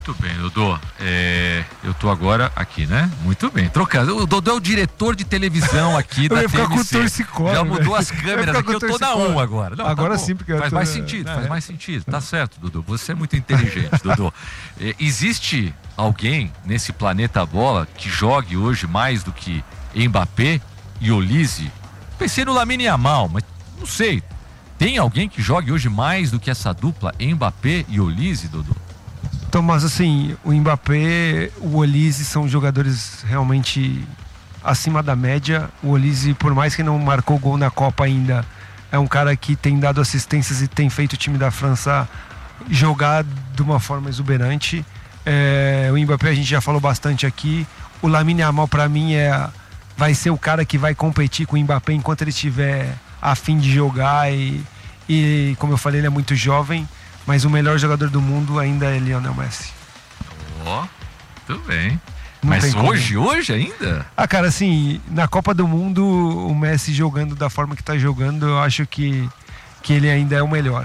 Muito bem, Dodô. Eu tô agora aqui, né? Muito bem. Trocando. O Dodô é o diretor de televisão aqui da TMC. Já mudou as câmeras aqui, eu tô na 1 agora. Não, agora tá sim, porque faz mais sentido, faz mais sentido. Tá certo, Dodô. Você é muito inteligente, Dodô. Existe alguém nesse planeta bola que jogue hoje mais do que Mbappé e Olise? Pensei no Lamine Yamal, mas não sei. Tem alguém que jogue hoje mais do que essa dupla Mbappé e Olise, Dodô? Tomás, assim, o Mbappé, o Olise são jogadores realmente acima da média. O Olise, por mais que não marcou gol na Copa ainda, é um cara que tem dado assistências e tem feito o time da França jogar de uma forma exuberante. O Mbappé a gente já falou bastante aqui. O Lamine Yamal, para mim, vai ser o cara que vai competir com o Mbappé enquanto ele estiver a fim de jogar e como eu falei, ele é muito jovem. Mas o melhor jogador do mundo ainda é Lionel Messi. Tudo bem. Não mas hoje ainda? Cara, assim, na Copa do Mundo, o Messi jogando da forma que tá jogando, eu acho que ele ainda é o melhor.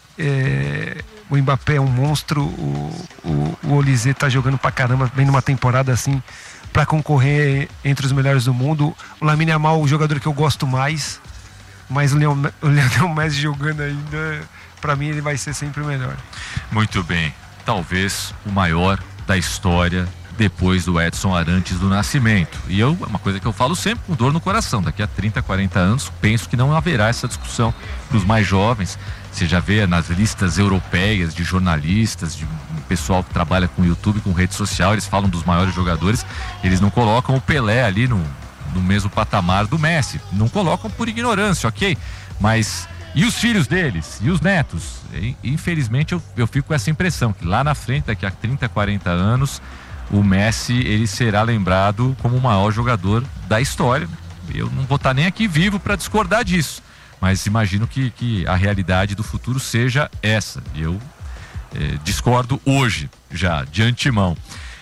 O Mbappé é um monstro, o Olise tá jogando pra caramba, vem numa temporada assim, pra concorrer entre os melhores do mundo. O Lamine Yamal, o jogador que eu gosto mais, mas o Lionel Messi jogando ainda... Para mim ele vai ser sempre o melhor. Muito bem. Talvez o maior da história depois do Edson Arantes do Nascimento. E é uma coisa que eu falo sempre com dor no coração. Daqui a 30, 40 anos, penso que não haverá essa discussão para os mais jovens. Você já vê nas listas europeias de jornalistas, de pessoal que trabalha com YouTube, com rede social, eles falam dos maiores jogadores, eles não colocam o Pelé ali no mesmo patamar do Messi. Não colocam por ignorância, ok? Mas... E os filhos deles? E os netos? Infelizmente eu fico com essa impressão que lá na frente, daqui a 30, 40 anos, o Messi ele será lembrado como o maior jogador da história. Eu não vou estar nem aqui vivo para discordar disso, mas imagino que a realidade do futuro seja essa. Eu discordo hoje já, de antemão.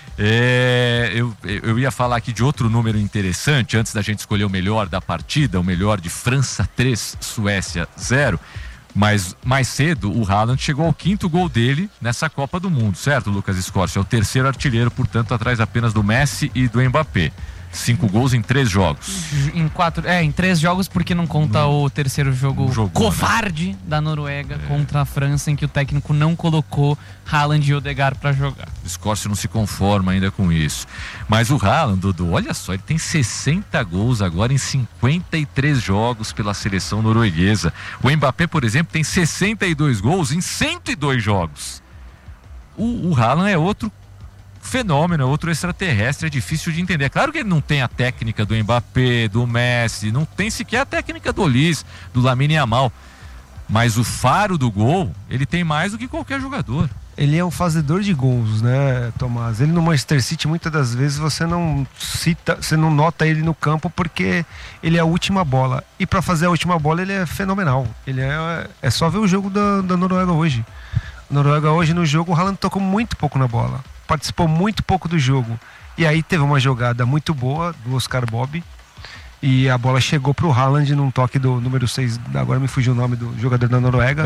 Eu ia falar aqui de outro número interessante antes da gente escolher o melhor da partida, o melhor de França 3, Suécia 0, mas mais cedo o Haaland chegou ao 5º gol dele nessa Copa do Mundo, certo, Lucas Scorsi? É o 3º artilheiro, portanto atrás apenas do Messi e do Mbappé. 5 gols em 3 jogos. Em 3 jogos, porque não conta o terceiro jogo jogou, covarde, né? Da Noruega contra a França, em que o técnico não colocou Haaland e Odegaard pra jogar. O Scorsi não se conforma ainda com isso. Mas o Haaland, Dudu, olha só, ele tem 60 gols agora em 53 jogos pela seleção norueguesa. O Mbappé, por exemplo, tem 62 gols em 102 jogos. O Haaland é outro fenômeno, outro extraterrestre, é difícil de entender. É claro que ele não tem a técnica do Mbappé, do Messi, não tem sequer a técnica do Olise, do Lamine Yamal, mas o faro do gol, ele tem mais do que qualquer jogador. Ele é um fazedor de gols, né, Tomás? Ele no Manchester City, muitas das vezes você não nota ele no campo porque ele é a última bola. E para fazer a última bola ele é fenomenal. Ele é só ver o jogo da Noruega hoje. Noruega hoje no jogo, o Haaland tocou muito pouco na bola. Participou muito pouco do jogo. E aí teve uma jogada muito boa do Oscar Bob. E a bola chegou pro Haaland num toque do número 6. Agora me fugiu o nome do jogador da Noruega.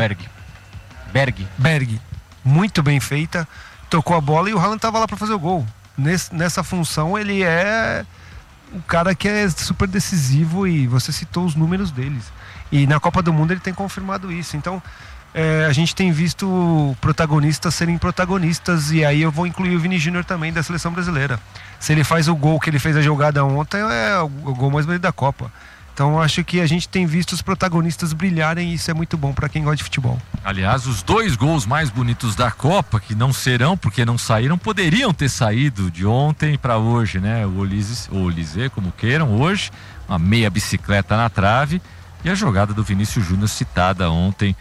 Berg. Muito bem feita. Tocou a bola e o Haaland tava lá para fazer o gol. Nessa função ele é o cara que é super decisivo e você citou os números deles. E na Copa do Mundo ele tem confirmado isso. Então... a gente tem visto protagonistas serem protagonistas e aí eu vou incluir o Vini Júnior também da seleção brasileira. Se ele faz o gol que ele fez a jogada ontem, é o gol mais bonito da Copa. Então acho que a gente tem visto os protagonistas brilharem e isso é muito bom para quem gosta de futebol. Aliás, os 2 gols mais bonitos da Copa, que não serão porque não saíram, poderiam ter saído de ontem para hoje, né? O Olise, como queiram, hoje, uma meia bicicleta na trave e a jogada do Vinícius Júnior citada ontem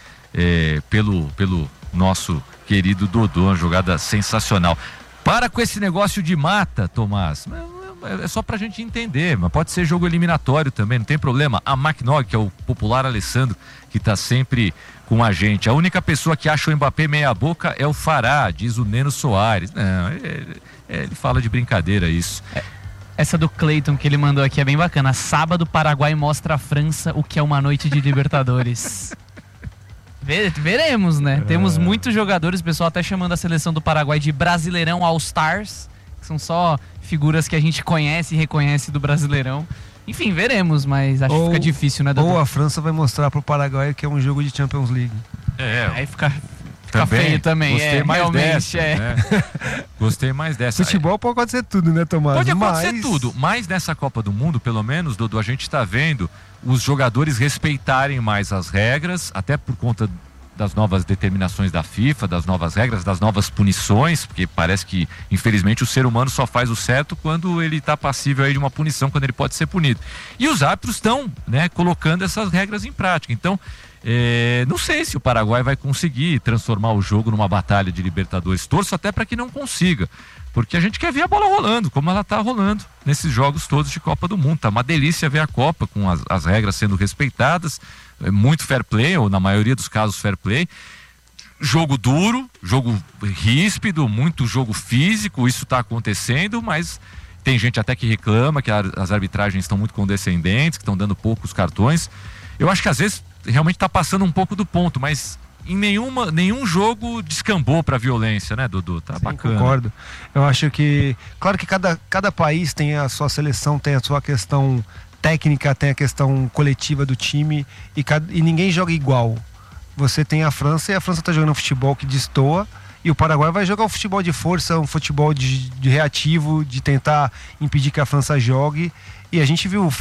pelo nosso querido Dodô, uma jogada sensacional. Para com esse negócio de mata, Tomás, é só pra gente entender, mas pode ser jogo eliminatório também, não tem problema. A McNog, que é o popular Alessandro, que tá sempre com a gente, a única pessoa que acha o Mbappé meia boca é o Fará, diz o Neno Soares. Não, ele fala de brincadeira isso. Essa do Cleiton que ele mandou aqui é bem bacana. Sábado, Paraguai mostra à França o que é uma noite de Libertadores. Veremos, né? Temos muitos jogadores, o pessoal até chamando a seleção do Paraguai de Brasileirão All-Stars, que são só figuras que a gente conhece e reconhece do Brasileirão. Enfim, veremos, mas acho que fica difícil, né, Dodô? Ou a França vai mostrar pro Paraguai que é um jogo de Champions League. Aí fica feio também. Gostei mais realmente, dessa. Né? Gostei mais dessa. Futebol pode acontecer tudo, né, Tomás? Pode acontecer tudo, mas nessa Copa do Mundo, pelo menos, Dodô, a gente está vendo os jogadores respeitarem mais as regras, até por conta das novas determinações da FIFA, das novas regras, das novas punições, porque parece que, infelizmente, o ser humano só faz o certo quando ele está passível aí de uma punição, quando ele pode ser punido. E os árbitros estão, né, colocando essas regras em prática. Então, não sei se o Paraguai vai conseguir transformar o jogo numa batalha de Libertadores. Torço até para que não consiga, porque a gente quer ver a bola rolando, como ela está rolando nesses jogos todos de Copa do Mundo. Tá uma delícia ver a Copa com as regras sendo respeitadas, muito fair play, ou na maioria dos casos fair play. Jogo duro, jogo ríspido, muito jogo físico, isso está acontecendo, mas tem gente até que reclama que as arbitragens estão muito condescendentes, que estão dando poucos cartões. Eu acho que às vezes realmente está passando um pouco do ponto, mas em nenhum jogo descambou para violência, né, Dudu? Tá. Sim, bacana. Concordo. Eu acho que, claro que cada país tem a sua seleção, tem a sua questão técnica, tem a questão coletiva do time e ninguém joga igual. Você tem a França e a França está jogando um futebol que destoa, e o Paraguai vai jogar um futebol de força, um futebol de reativo, de tentar impedir que a França jogue. E a gente viu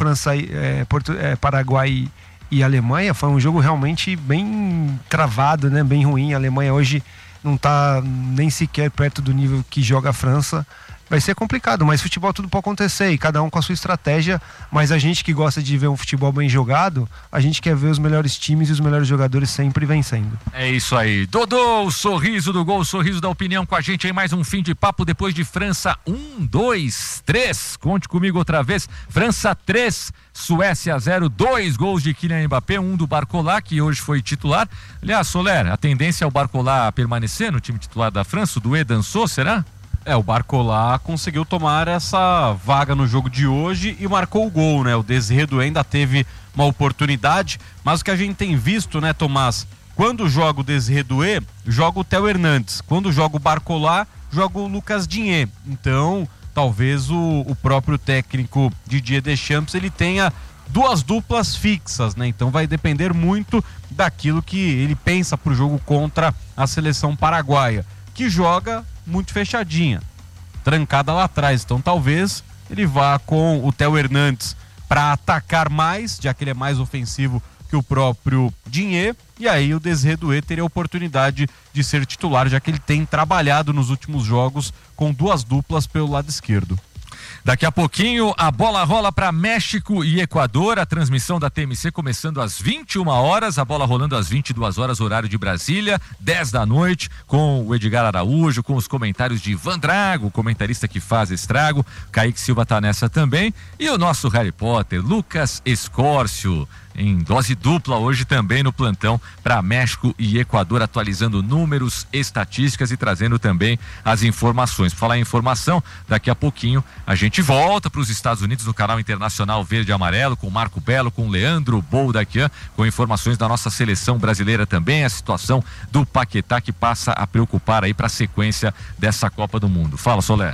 Paraguai e Alemanha, foi um jogo realmente bem travado, né? Bem ruim. A Alemanha hoje não está nem sequer perto do nível que joga a França. Vai ser complicado, mas futebol tudo pode acontecer, e cada um com a sua estratégia. Mas a gente que gosta de ver um futebol bem jogado, a gente quer ver os melhores times e os melhores jogadores sempre vencendo. É isso aí. Dodô, o sorriso do gol, o sorriso da opinião com a gente aí, mais um fim de papo depois de França 1, 2, 3. Conte comigo outra vez. França 3, Suécia 0, 2 gols de Kylian Mbappé, um do Barcola, que hoje foi titular. Aliás, Soler, a tendência é o Barcola permanecer no time titular da França? O Doué dançou, será? O Barcola conseguiu tomar essa vaga no jogo de hoje e marcou o gol, né? O Désiré Doué ainda teve uma oportunidade, mas o que a gente tem visto, né, Tomás? Quando joga o Désiré Doué, joga o Theo Hernandes. Quando joga o Barcola, joga o Lucas Digne. Então, talvez o próprio técnico Didier Deschamps, ele tenha duas duplas fixas, né? Então vai depender muito daquilo que ele pensa pro jogo contra a seleção paraguaia, que joga muito fechadinha, trancada lá atrás. Então talvez ele vá com o Theo Hernandes para atacar mais, já que ele é mais ofensivo que o próprio Digne, e aí o Désiré Doué teria a oportunidade de ser titular, já que ele tem trabalhado nos últimos jogos com duas duplas pelo lado esquerdo. Daqui a pouquinho a bola rola para México e Equador, a transmissão da TMC começando às 21 horas, a bola rolando às 22 horas, horário de Brasília, 10 da noite, com o Edgar Araújo, com os comentários de Ivan Drago, comentarista que faz estrago, Kaique Silva tá nessa também, e o nosso Harry Potter, Lucas Escórcio, em dose dupla hoje também no plantão para México e Equador, atualizando números, estatísticas e trazendo também as informações. Por falar em informação, daqui a pouquinho a gente volta para os Estados Unidos no canal internacional Verde e Amarelo, com Marco Belo, com Leandro Boldaquian, com informações da nossa seleção brasileira também, a situação do Paquetá que passa a preocupar aí para a sequência dessa Copa do Mundo. Fala, Soler.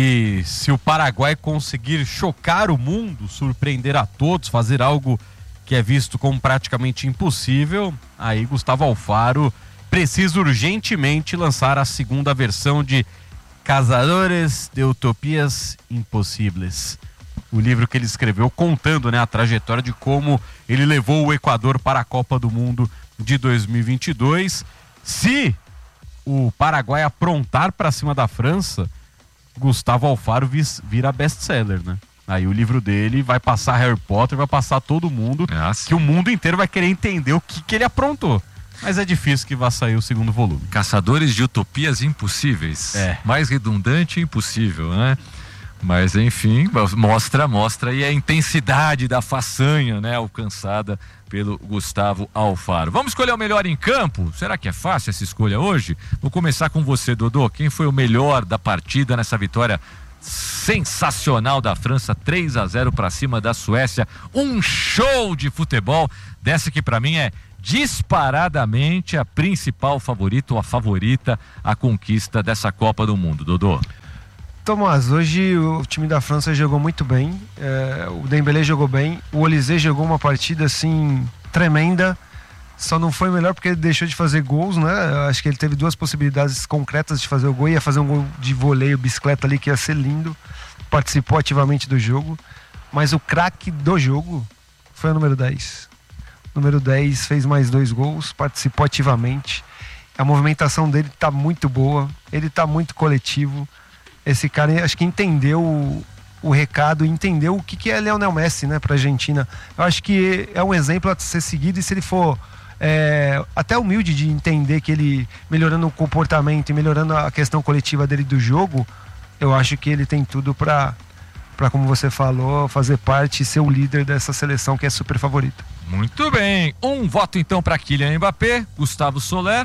E se o Paraguai conseguir chocar o mundo, surpreender a todos, fazer algo que é visto como praticamente impossível, aí Gustavo Alfaro precisa urgentemente lançar a segunda versão de Caçadores de Utopias Impossíveis. O livro que ele escreveu contando, né, a trajetória de como ele levou o Equador para a Copa do Mundo de 2022. Se o Paraguai aprontar para cima da França, Gustavo Alfaro vira best-seller, né? Aí o livro dele vai passar Harry Potter, vai passar todo mundo, que o mundo inteiro vai querer entender o que ele aprontou. Mas é difícil que vá sair o segundo volume. Caçadores de Utopias Impossíveis. Mais redundante e impossível, né? Mas enfim, mostra aí a intensidade da façanha, né, alcançada pelo Gustavo Alfaro. Vamos escolher o melhor em campo? Será que é fácil essa escolha hoje? Vou começar com você, Dodô. Quem foi o melhor da partida nessa vitória sensacional da França, 3-0 para cima da Suécia? Um show de futebol, dessa que para mim é disparadamente a principal favorita ou a favorita à conquista dessa Copa do Mundo, Dodô? Tomás, hoje o time da França jogou muito bem, o Dembélé jogou bem, o Olise jogou uma partida assim tremenda, só não foi melhor porque ele deixou de fazer gols, né? Acho que ele teve 2 possibilidades concretas de fazer o gol, ia fazer um gol de voleio, bicicleta ali que ia ser lindo, participou ativamente do jogo, mas o craque do jogo foi o número 10. Número 10 fez mais 2 gols, participou ativamente. A movimentação dele tá muito boa, ele tá muito coletivo. Esse cara acho que entendeu o recado, entendeu o que é Lionel Messi, né, pra Argentina. Eu acho que é um exemplo a ser seguido, e se ele for até humilde de entender que ele, melhorando o comportamento e melhorando a questão coletiva dele do jogo, eu acho que ele tem tudo para, como você falou, fazer parte e ser o líder dessa seleção que é super favorita. Muito bem. Um voto então para Kylian Mbappé. Gustavo Soler.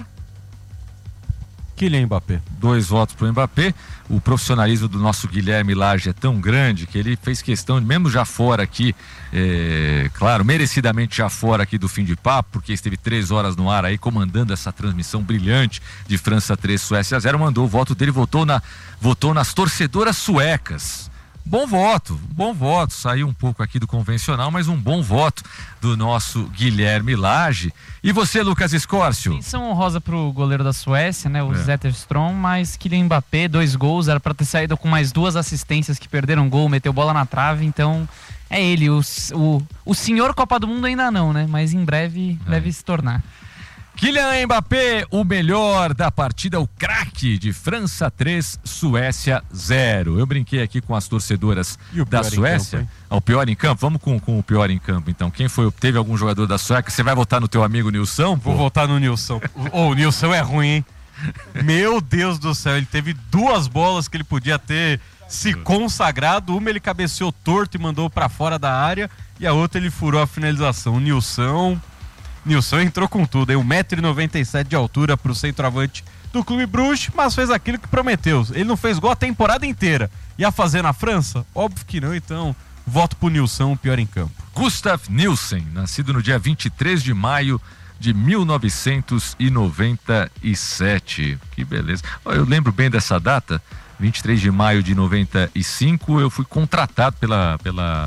Kylian Mbappé. 2 votos para o Mbappé. O profissionalismo do nosso Guilherme Lage é tão grande que ele fez questão, mesmo já fora aqui, claro, merecidamente já fora aqui do Fim de Papo, porque esteve 3 horas no ar aí comandando essa transmissão brilhante de França 3, Suécia 0, mandou o voto dele, votou nas torcedoras suecas. Bom voto, saiu um pouco aqui do convencional, mas um bom voto do nosso Guilherme Lage. E você, Lucas Escórcio? Menção honrosa pro goleiro da Suécia, né, o Zetterström, mas Kylian Mbappé, 2 gols, era para ter saído com mais 2 assistências que perderam gol, meteu bola na trave, então é ele, o senhor Copa do Mundo ainda não, né, mas em breve deve se tornar. Kylian Mbappé, o melhor da partida, o craque de França 3, Suécia 0. Eu brinquei aqui com as torcedoras da Suécia. O pior em campo? Vamos com o pior em campo, então. Quem foi? Teve algum jogador da Suécia? Você vai votar no teu amigo Nilson? Vou votar no Nilson. O Nilson é ruim, hein? Meu Deus do céu, ele teve 2 bolas que ele podia ter se consagrado. Uma ele cabeceou torto e mandou pra fora da área, e a outra ele furou a finalização. O Nilson entrou com tudo, 1,97 m de altura pro centroavante do Clube Bruges, mas fez aquilo que prometeu. Ele não fez gol a temporada inteira. Ia fazer na França? Óbvio que não, então voto pro Nilson, o pior em campo. Gustav Nielsen, nascido no dia 23 de maio de 1997. Que beleza. Eu lembro bem dessa data, 23 de maio de 95, eu fui contratado pela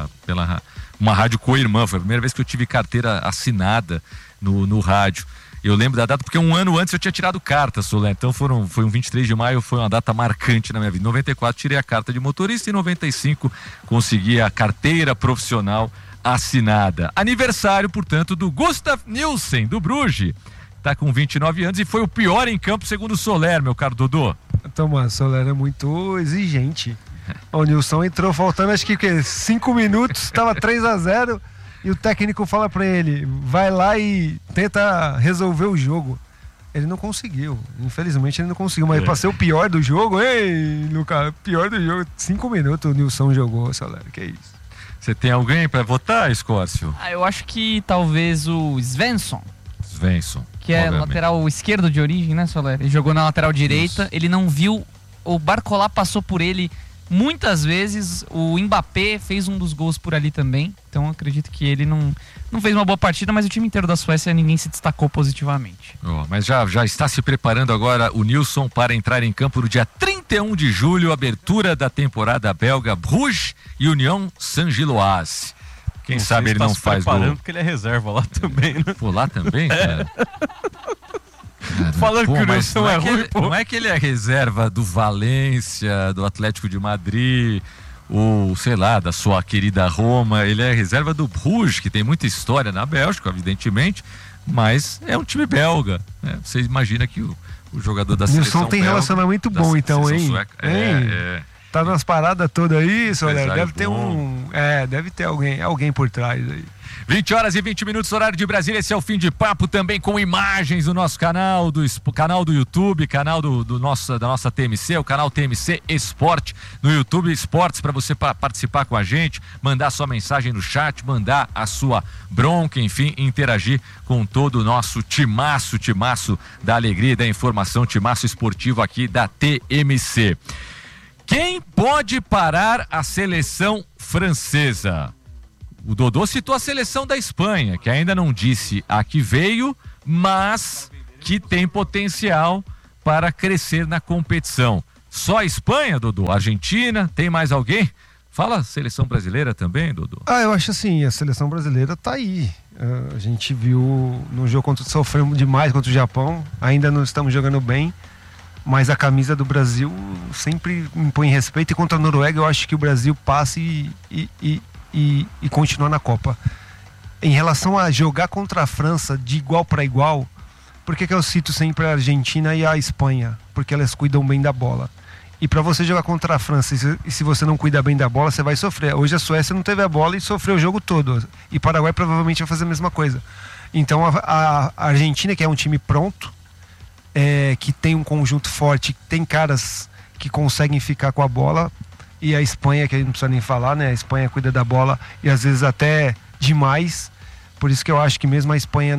uma rádio co-irmã. Foi a primeira vez que eu tive carteira assinada no rádio. Eu lembro da data porque um ano antes eu tinha tirado carta, Solé. Então foi um 23 de maio, foi uma data marcante na minha vida. Em 94 tirei a carta de motorista e em 95 consegui a carteira profissional assinada. Aniversário, portanto, do Gustav Nielsen, do Bruges. Tá com 29 anos e foi o pior em campo segundo o Soler, meu caro Dodô. Tomás, Soler é muito exigente. O Nilson entrou faltando acho que 5 minutos, estava 3-0 e o técnico fala pra ele, vai lá e tenta resolver o jogo. Ele não conseguiu, infelizmente ele não conseguiu, mas pra ser o pior do jogo, Lucas, pior do jogo, 5 minutos o Nilson jogou, Soler, que isso. Você tem alguém pra votar, Escórcio? Eu acho que talvez o Svensson, que é lateral esquerdo de origem, né, Soler? Ele jogou na lateral direita, isso. Ele não viu, o Barcola passou por ele muitas vezes, o Mbappé fez um dos gols por ali também, então acredito que ele não fez uma boa partida, mas o time inteiro da Suécia, ninguém se destacou positivamente. Mas já está se preparando agora o Nilson para entrar em campo no dia 31 de julho, abertura da temporada belga, Bruges e Union Saint-Gilloise. Quem sabe ele não faz gol. Porque ele é reserva lá também, né? Pô, lá também, cara? Falando que o Nilson é ruim, não é que ele é reserva do Valência, do Atlético de Madrid, ou sei lá, da sua querida Roma. Ele é reserva do Bruges, que tem muita história na Bélgica, evidentemente, mas é um time belga, né? Você imagina que o jogador da seleção Nilson tem relacionamento bom, então, hein? Tá nas paradas todas aí, Soler. Deve ter deve ter alguém por trás aí. 20h20, horário de Brasília. Esse é o Fim de Papo, também com imagens do nosso canal do YouTube, canal da nossa TMC, o canal TMC Esporte no YouTube Esportes, para você participar com a gente, mandar sua mensagem no chat, mandar a sua bronca, enfim, interagir com todo o nosso timaço da alegria e da informação, timaço esportivo aqui da TMC. Quem pode parar a seleção francesa? o Dodô citou a seleção da Espanha, que ainda não disse a que veio, mas que tem potencial para crescer na competição. Só a Espanha, Dodô? Argentina? Tem mais alguém? Fala seleção brasileira também, Dodô. Eu acho assim, a seleção brasileira tá aí. A gente viu no jogo sofremos demais contra o Japão, ainda não estamos jogando bem, mas a camisa do Brasil sempre impõe respeito, e contra a Noruega eu acho que o Brasil passa e continua na Copa. Em relação a jogar contra a França de igual para igual, por que eu cito sempre a Argentina e a Espanha? Porque elas cuidam bem da bola. E para você jogar contra a França, e se você não cuida bem da bola, você vai sofrer. Hoje a Suécia não teve a bola e sofreu o jogo todo. E Paraguai provavelmente vai fazer a mesma coisa. Então a Argentina, que é um time pronto, que tem um conjunto forte, tem caras que conseguem ficar com a bola, e a Espanha, que a gente não precisa nem falar, né? A Espanha cuida da bola e às vezes até demais. Por isso que eu acho que mesmo a Espanha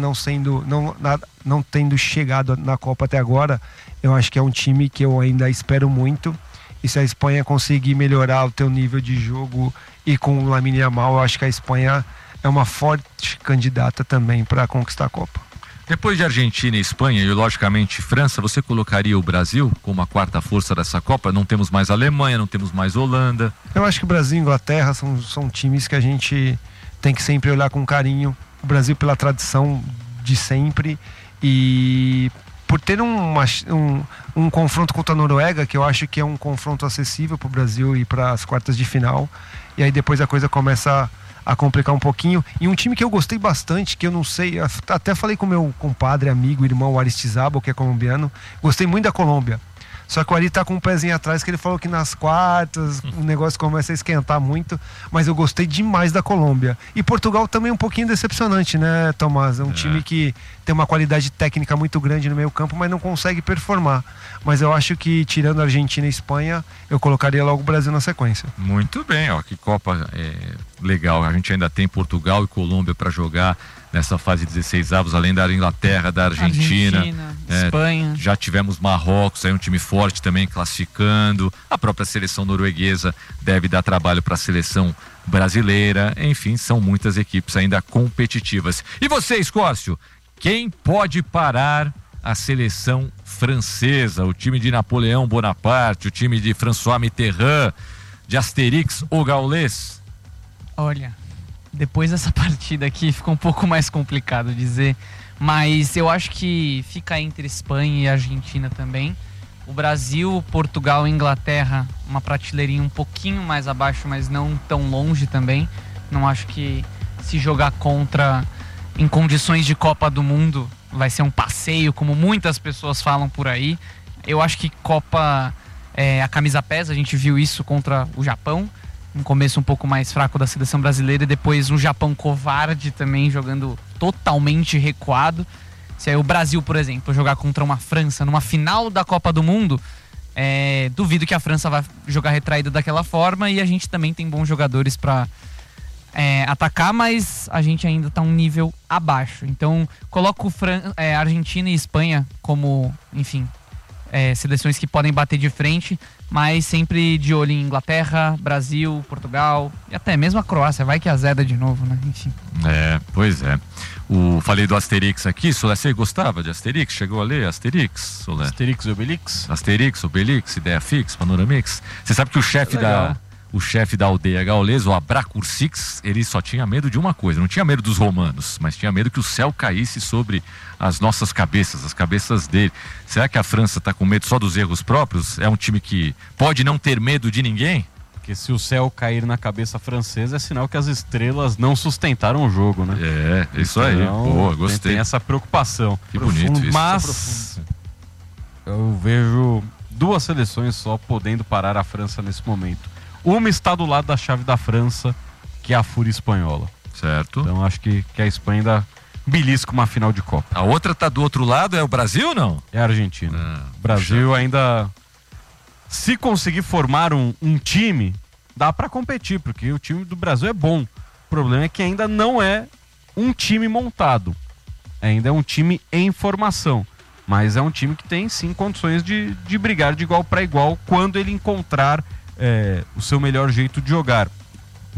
não tendo chegado na Copa até agora, eu acho que é um time que eu ainda espero muito. E se a Espanha conseguir melhorar o teu nível de jogo e com o Lamine Yamal, eu acho que a Espanha é uma forte candidata também para conquistar a Copa. Depois de Argentina e Espanha e logicamente França, você colocaria o Brasil como a quarta força dessa Copa? Não temos mais Alemanha, não temos mais Holanda. Eu acho que o Brasil e a Inglaterra são times que a gente tem que sempre olhar com carinho. O Brasil pela tradição de sempre e por ter um confronto contra a Noruega, que eu acho que é um confronto acessível para o Brasil e para as quartas de final, e aí depois a coisa começa a complicar um pouquinho. E um time que eu gostei bastante, que eu não sei, até falei com meu compadre, amigo, irmão Aristizábal, que é colombiano, gostei muito da Colômbia. Só que o Ari tá com um pezinho atrás, que ele falou que nas quartas o negócio começa a esquentar muito, mas eu gostei demais da Colômbia. E Portugal também é um pouquinho decepcionante, né, Tomás? É um time que tem uma qualidade técnica muito grande no meio campo, mas não consegue performar. Mas eu acho que, tirando a Argentina e a Espanha, eu colocaria logo o Brasil na sequência. Muito bem, ó, que Copa legal. A gente ainda tem Portugal e Colômbia para jogar nessa fase de 16avos, além da Inglaterra, da Argentina, Espanha. Já tivemos Marrocos, aí um time forte também classificando. A própria seleção norueguesa deve dar trabalho para a seleção brasileira. Enfim, são muitas equipes ainda competitivas. E você, Escórcio, quem pode parar a seleção francesa? O time de Napoleão Bonaparte, o time de François Mitterrand, de Astérix ou Gaules? Olha, depois dessa partida aqui ficou um pouco mais complicado dizer, mas eu acho que fica entre Espanha e Argentina também. O Brasil, Portugal e Inglaterra, uma prateleirinha um pouquinho mais abaixo, mas não tão longe também. Não acho que se jogar contra em condições de Copa do Mundo vai ser um passeio, como muitas pessoas falam por aí. Eu acho que Copa, a camisa pesa, a gente viu isso contra o Japão. Um começo um pouco mais fraco da seleção brasileira e depois um Japão covarde também, jogando totalmente recuado. Se aí o Brasil, por exemplo, jogar contra uma França numa final da Copa do Mundo, duvido que a França vai jogar retraída daquela forma, e a gente também tem bons jogadores para atacar, mas a gente ainda está um nível abaixo. Então coloco Argentina e Espanha como, enfim, seleções que podem bater de frente, mas sempre de olho em Inglaterra, Brasil, Portugal e até mesmo a Croácia. Vai que azeda de novo, né? Enfim. Pois é. Falei do Asterix aqui. Solé, você gostava de Asterix? Chegou a ler Asterix, Solé? Asterix e Obelix? Asterix, Obelix, Ideia Fix, Panoramix. Você sabe que o chefe da aldeia gaulesa, o Abracursix, ele só tinha medo de uma coisa, não tinha medo dos romanos, mas tinha medo que o céu caísse sobre as nossas cabeças, as cabeças dele. Será que a França está com medo só dos erros próprios? É um time que pode não ter medo de ninguém? Porque se o céu cair na cabeça francesa, é sinal que as estrelas não sustentaram o jogo, né? Isso aí. Boa, gostei. Tem essa preocupação. Que bonito isso. Mas eu vejo duas seleções só podendo parar a França nesse momento. Uma está do lado da chave da França, que é a Fúria Espanhola. Certo. Então acho que a Espanha ainda belisca uma final de Copa. A outra está do outro lado, é o Brasil ou não? É a Argentina. O Brasil ainda, se conseguir formar um time, dá para competir, porque o time do Brasil é bom. O problema é que ainda não é um time montado. Ainda é um time em formação. Mas é um time que tem sim condições de brigar de igual para igual quando ele encontrar o seu melhor jeito de jogar.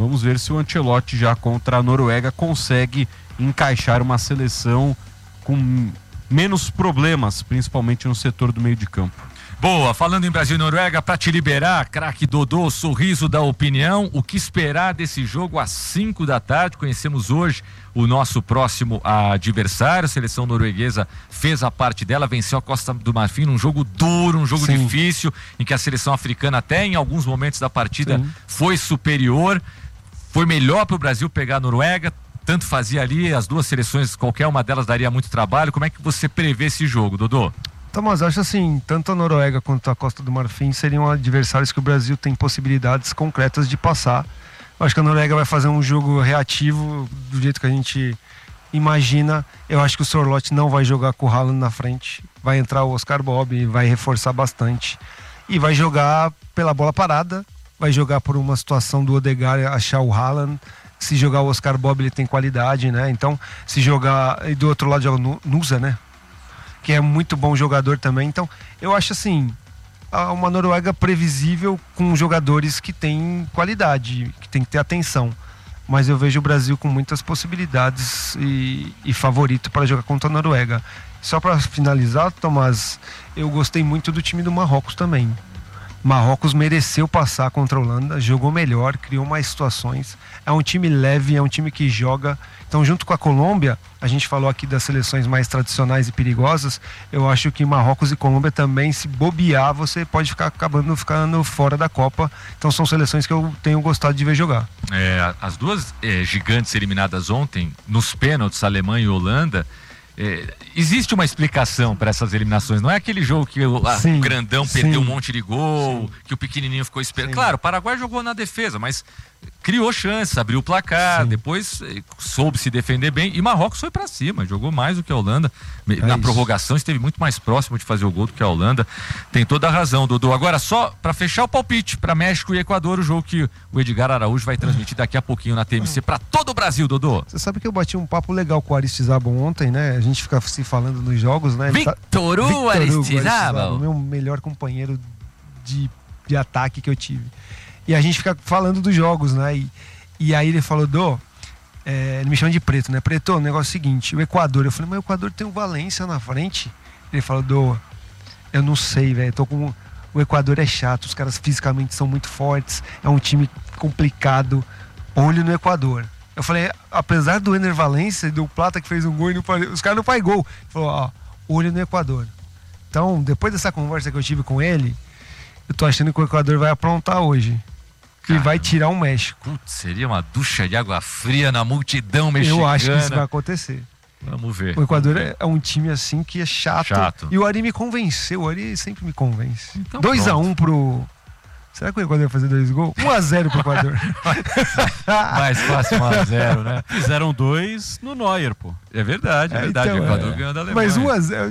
Vamos ver se o Ancelotti já contra a Noruega consegue encaixar uma seleção com menos problemas, principalmente no setor do meio de campo. Boa, falando em Brasil e Noruega, para te liberar, craque Dodô, sorriso da opinião, o que esperar desse jogo às 5 da tarde? Conhecemos hoje o nosso próximo adversário, a seleção norueguesa fez a parte dela, venceu a Costa do Marfim num jogo duro, um jogo difícil, em que a seleção africana até em alguns momentos da partida foi superior, foi melhor para o Brasil pegar a Noruega, tanto fazia ali, as duas seleções, qualquer uma delas daria muito trabalho. Como é que você prevê esse jogo, Dodô? Tomás, acho assim, tanto a Noruega quanto a Costa do Marfim seriam adversários que o Brasil tem possibilidades concretas de passar. Eu acho que a Noruega vai fazer um jogo reativo do jeito que a gente imagina. Eu acho que o Sorloth não vai jogar com o Haaland na frente. Vai entrar o Oscar Bob e vai reforçar bastante. E vai jogar pela bola parada, vai jogar por uma situação do Odegaard achar o Haaland. Se jogar o Oscar Bob, ele tem qualidade, né? Então, se jogar... E do outro lado joga o Nusa, né? Que é muito bom jogador também. Então, eu acho assim, uma Noruega previsível com jogadores que têm qualidade, que tem que ter atenção. Mas eu vejo o Brasil com muitas possibilidades e favorito para jogar contra a Noruega. Só para finalizar, Tomás, eu gostei muito do time do Marrocos também. Marrocos mereceu passar contra a Holanda, jogou melhor, criou mais situações. É um time leve, é um time que joga. Então, junto com a Colômbia, a gente falou aqui das seleções mais tradicionais e perigosas. Eu acho que Marrocos e Colômbia também, se bobear, você pode ficando fora da Copa. Então, são seleções que eu tenho gostado de ver jogar. As duas gigantes eliminadas ontem, nos pênaltis, Alemanha e Holanda. Existe uma explicação para essas eliminações, não é aquele jogo que o grandão perdeu um monte de gol, que o pequenininho ficou esperando. Claro, o Paraguai jogou na defesa, mas criou chance, abriu o placar, depois soube se defender bem, e Marrocos foi para cima, jogou mais do que a Holanda. Na prorrogação esteve muito mais próximo de fazer o gol do que a Holanda. Tem toda a razão, Dodô. Agora, só para fechar o palpite para México e Equador, o jogo que o Edgar Araújo vai transmitir daqui a pouquinho na TMC para todo o Brasil, Dodô. Você sabe que eu bati um papo legal com o Aristizábal ontem, né? A gente fica se falando nos jogos, né? Victor Hugo Aristizábal, meu melhor companheiro de ataque que eu tive. E a gente fica falando dos jogos, né? E aí ele falou, ele me chama de Preto, né? Preto, o negócio é o seguinte, o Equador. Eu falei, mas o Equador tem o Valência na frente. Ele falou, eu não sei, velho. O Equador é chato, os caras fisicamente são muito fortes, é um time complicado. Olho no Equador. Eu falei, apesar do Ener Valencia e do Plata que fez um gol, os caras não fazem gol. Ele falou, olho no Equador. Então, depois dessa conversa que eu tive com ele, eu tô achando que o Equador vai aprontar hoje. E vai tirar o México. Putz, seria uma ducha de água fria na multidão mexicana. Eu acho que isso vai acontecer. Vamos ver. O Equador é um time assim que é chato. E o Ari me convenceu. O Ari sempre me convence. Então, 2-1 pro... Será que o Equador vai fazer 2 gols? 1-0 pro Equador. Mais fácil 1-0, né? Fizeram 2 no Neuer, pô. É verdade. Então, o Equador ganhou da Alemanha. Mas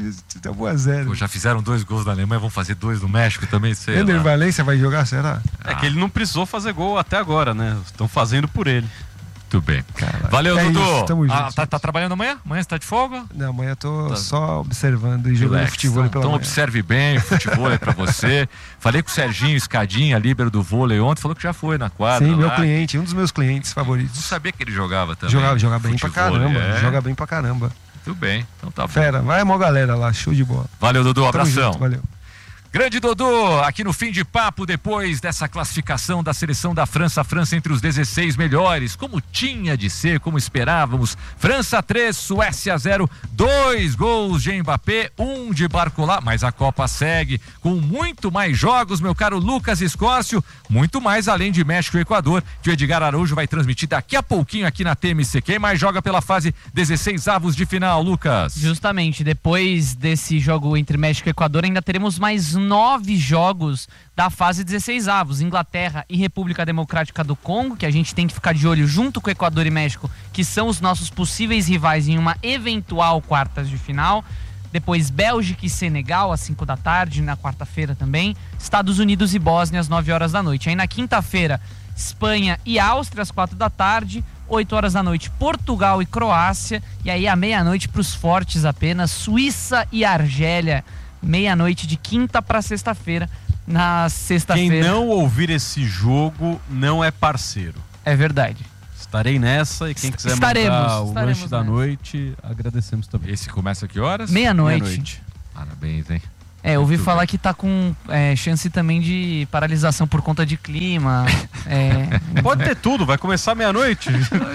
1-0. Pô, já fizeram 2 gols da Alemanha, vão fazer 2 no México também, sei lá. Ener Valencia vai jogar, será? É que ele não precisou fazer gol até agora, né? Estão fazendo por ele. Muito bem. Caralho. Valeu, Dudu. Tamo junto. Tá trabalhando amanhã? Amanhã você tá de folga? Não, amanhã eu tô só observando e jogando futebol pela manhã. Então observe bem o futebol pra você. Falei com o Serginho Escadinha, líbero do vôlei ontem, falou que já foi na quadra. Sim, lá. meu cliente, um dos meus clientes favoritos. Não sabia que ele jogava também. Joga bem pra caramba. Joga bem pra caramba. Muito bem, então tá bom. Fera, vai a maior galera lá, show de bola. Valeu, Dudu, abração. Junto, valeu. Grande Dodô, aqui no Fim de Papo, depois dessa classificação da seleção da França, a França entre os 16 melhores, como tinha de ser, como esperávamos. França 3, Suécia 0, 2 gols de Mbappé, 1 de Barcola, mas a Copa segue com muito mais jogos, meu caro Lucas Escócio, muito mais além de México e Equador, que o Edgar Araújo vai transmitir daqui a pouquinho aqui na TMC. Quem mais joga pela fase 16avos de final, Lucas? Justamente, depois desse jogo entre México e Equador, ainda teremos mais 9 jogos da fase 16avos, Inglaterra e República Democrática do Congo, que a gente tem que ficar de olho junto com Equador e México, que são os nossos possíveis rivais em uma eventual quartas de final. Depois Bélgica e Senegal às 5 da tarde, na quarta-feira também. Estados Unidos e Bósnia às 9 horas da noite. Aí na quinta-feira, Espanha e Áustria às 4 da tarde. 8 horas da noite, Portugal e Croácia. E aí à meia-noite para os fortes apenas, Suíça e Argélia. Meia-noite de quinta para sexta-feira. Na sexta-feira. Quem não ouvir esse jogo não é parceiro. É verdade. Estarei nessa e quem quiser mandar o lanche da noite, agradecemos também. Esse começa a que horas? Meia-noite. Parabéns, hein? Eu ouvi falar que tá com chance também de paralisação por conta de clima. Pode ter tudo, vai começar meia-noite.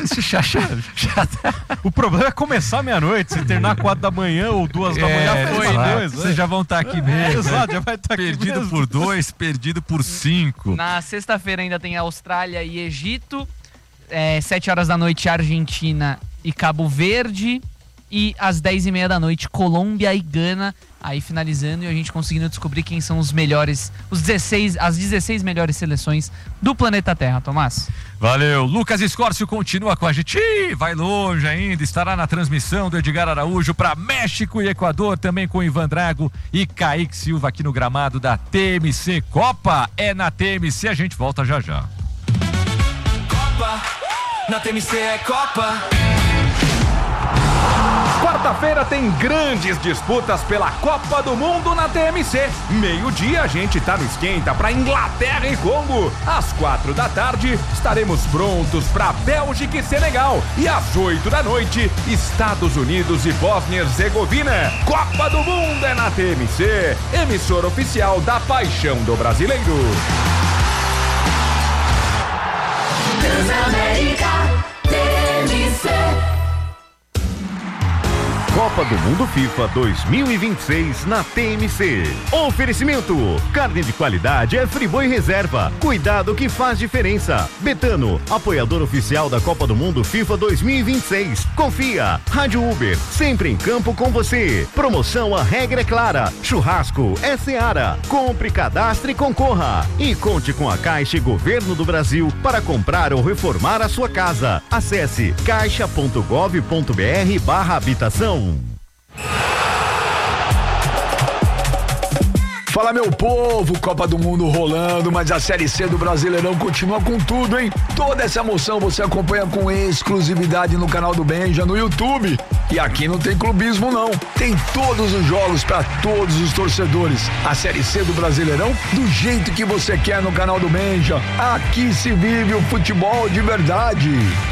O problema é começar meia-noite, se terminar 4 da manhã ou 2 da manhã. Vocês já vão estar aqui mesmo. Exato, já vai estar aqui perdido por 2, perdido por 5. Na sexta-feira ainda tem Austrália e Egito. 7 horas da noite, Argentina e Cabo Verde. E às 10h30 da noite, Colômbia e Gana. Aí finalizando e a gente conseguindo descobrir quem são os melhores, as 16 melhores seleções do planeta Terra, Tomás. Valeu. Lucas Escórcio continua com a gente. Vai longe ainda, estará na transmissão do Edgar Araújo para México e Equador, também com Ivan Drago e Kaique Silva aqui no gramado da TMC Copa. É na TMC, a gente volta já já. Copa, na TMC é Copa. Quarta-feira tem grandes disputas pela Copa do Mundo na TMC. Meio-dia a gente tá no esquenta para Inglaterra e Congo. Às 4 da tarde estaremos prontos para Bélgica e Senegal. E às 8 da noite, Estados Unidos e Bósnia e Herzegovina. Copa do Mundo é na TMC, emissora oficial da paixão do brasileiro. Transamérica TMC. Copa do Mundo FIFA 2026 na TMC. Oferecimento: carne de qualidade é Friboi Reserva. Cuidado que faz diferença. Betano, apoiador oficial da Copa do Mundo FIFA 2026. Confia. Rádio Uber, sempre em campo com você. Promoção A Regra é Clara. Churrasco é Seara. Compre, cadastre e concorra. E conte com a Caixa e Governo do Brasil para comprar ou reformar a sua casa. Acesse caixa.gov.br/habitação. Fala, meu povo, Copa do Mundo rolando, mas a Série C do Brasileirão continua com tudo, hein? Toda essa emoção você acompanha com exclusividade no canal do Benja, no YouTube. E aqui não tem clubismo, não. Tem todos os jogos para todos os torcedores. A Série C do Brasileirão, do jeito que você quer no canal do Benja. Aqui se vive o futebol de verdade.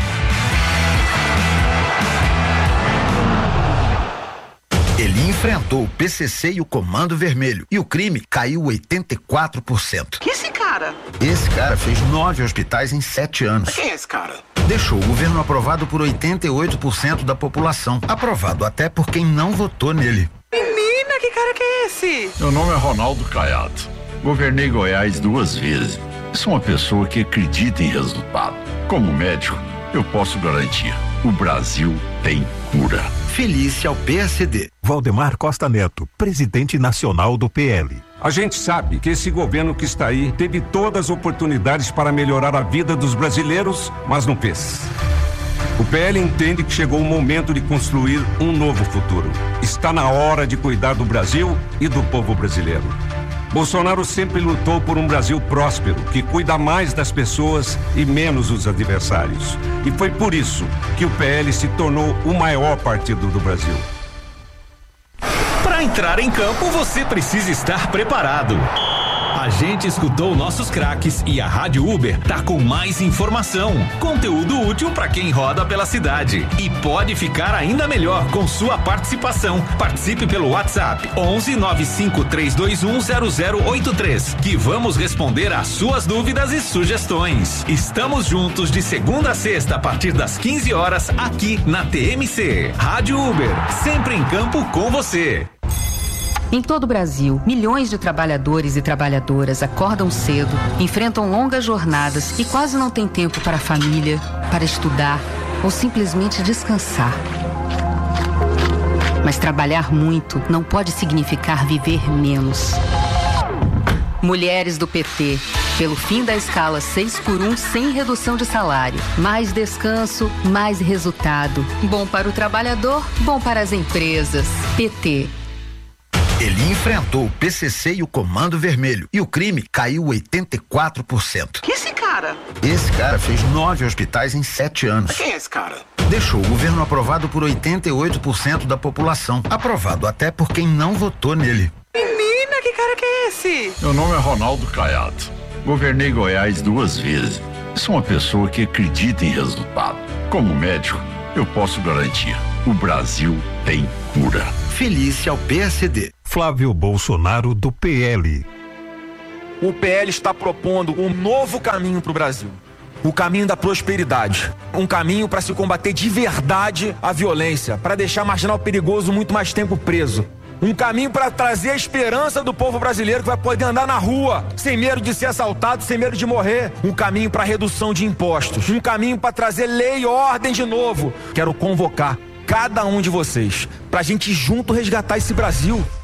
Ele enfrentou o PCC e o Comando Vermelho e o crime caiu 84%. Que esse cara? Esse cara fez 9 hospitais em 7 anos. Quem é esse cara? Deixou o governo aprovado por 88% da população. Aprovado até por quem não votou nele. Menina, que cara que é esse? Meu nome é Ronaldo Caiado. Governei Goiás 2 vezes. Sou uma pessoa que acredita em resultado. Como médico, eu posso garantir: o Brasil tem cura. Felice ao PSD. Valdemar Costa Neto, presidente nacional do PL. A gente sabe que esse governo que está aí teve todas as oportunidades para melhorar a vida dos brasileiros, mas não fez. O PL entende que chegou o momento de construir um novo futuro. Está na hora de cuidar do Brasil e do povo brasileiro. Bolsonaro sempre lutou por um Brasil próspero, que cuida mais das pessoas e menos dos adversários. E foi por isso que o PL se tornou o maior partido do Brasil. Para entrar em campo, você precisa estar preparado. A gente escutou nossos craques e a Rádio Uber tá com mais informação, conteúdo útil para quem roda pela cidade. E pode ficar ainda melhor com sua participação. Participe pelo WhatsApp 11 95 321 0083, que vamos responder às suas dúvidas e sugestões. Estamos juntos de segunda a sexta a partir das 15 horas aqui na TMC. Rádio Uber, sempre em campo com você. Em todo o Brasil, milhões de trabalhadores e trabalhadoras acordam cedo, enfrentam longas jornadas e quase não têm tempo para a família, para estudar ou simplesmente descansar. Mas trabalhar muito não pode significar viver menos. Mulheres do PT, pelo fim da escala 6x1 sem redução de salário. Mais descanso, mais resultado. Bom para o trabalhador, bom para as empresas. PT. Ele enfrentou o PCC e o Comando Vermelho e o crime caiu 84%. Que esse cara? Esse cara fez 9 hospitais em 7 anos. Quem é esse cara? Deixou o governo aprovado por 88% da população. Aprovado até por quem não votou nele. Menina, que cara que é esse? Meu nome é Ronaldo Caiado. Governei Goiás 2 vezes. Sou uma pessoa que acredita em resultado. Como médico, eu posso garantir: o Brasil tem cura. Felice ao PSD. Flávio Bolsonaro, do PL. O PL está propondo um novo caminho para o Brasil. O caminho da prosperidade. Um caminho para se combater de verdade a violência, para deixar marginal perigoso muito mais tempo preso. Um caminho para trazer a esperança do povo brasileiro que vai poder andar na rua, sem medo de ser assaltado, sem medo de morrer. Um caminho para redução de impostos. Um caminho para trazer lei e ordem de novo. Quero convocar cada um de vocês para a gente junto resgatar esse Brasil.